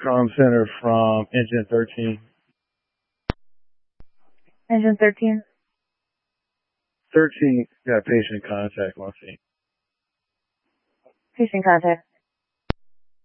comm center from engine 13. Engine 13? 13 got patient contact, Marcy. Patient contact.